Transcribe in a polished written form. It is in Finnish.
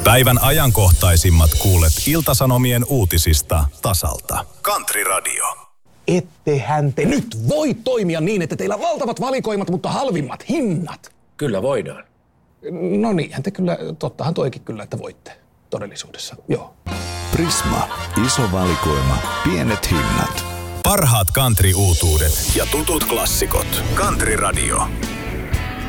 Päivän ajankohtaisimmat kuulet Ilta-Sanomien uutisista tasalta. Country Radio. Ettehän te nyt voi toimia niin, että teillä on valtavat valikoimat, mutta halvimmat hinnat. Kyllä voidaan. No niinhän te kyllä, tottahan toikin kyllä, että voitte todellisuudessa, joo. Prisma, iso valikoima, pienet hinnat. Parhaat country-uutuudet ja tutut klassikot. Country Radio.